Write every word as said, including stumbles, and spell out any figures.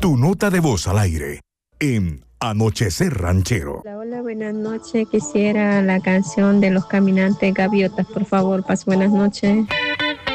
Tu nota de voz al aire en Anochecer Ranchero. Hola, hola, buenas noches. Quisiera la canción de Los Caminantes Gaviotas, por favor. Paz, buenas noches.